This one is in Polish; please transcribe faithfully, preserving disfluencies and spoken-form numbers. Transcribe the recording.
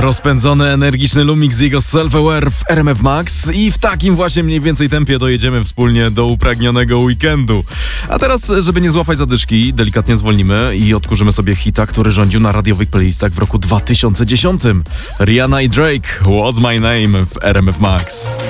Rozpędzony, energiczny Lumix z jego Self-Aware w R M F Max i w takim właśnie mniej więcej tempie dojedziemy wspólnie do upragnionego weekendu. A teraz, żeby nie złapać zadyszki, delikatnie zwolnimy i odkurzymy sobie hita, który rządził na radiowych playlistach w roku dwa tysiące dziesiątym. Rihanna i Drake, What's My Name w R M F Max.